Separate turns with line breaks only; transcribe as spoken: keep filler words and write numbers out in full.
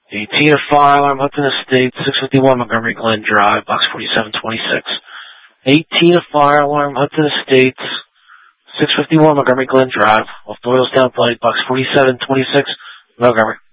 eighteen, a fire alarm, Hudson Estates, six fifty-one Montgomery Glen Drive, box forty-seven twenty-six. eighteen, a fire alarm, Hudson Estates, six fifty-one Montgomery Glen Drive, off Doylestown Pike, box forty-seven twenty-six, Montgomery.